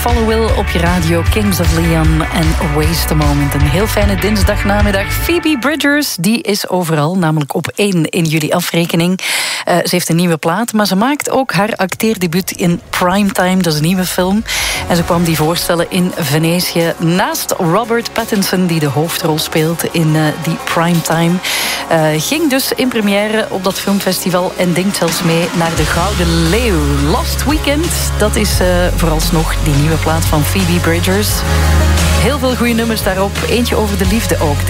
Follow Will op je radio. Kings of Leon en Waste a Moment. Een heel fijne dinsdagnamiddag. Phoebe Bridgers, die is overal, namelijk op 1 in jullie afrekening. Ze heeft een nieuwe plaat, maar ze maakt ook haar acteerdebuut in Primetime. Dat is een nieuwe film. En ze kwam die voorstellen in Venetië. Naast Robert Pattinson, die de hoofdrol speelt in die Primetime. Ging dus in première op dat filmfestival en denkt zelfs mee naar de Gouden Leeuw. Last Weekend, dat is vooralsnog die nieuwe plaat van Phoebe Bridgers. Heel veel goede nummers daarop. Eentje over de liefde ook.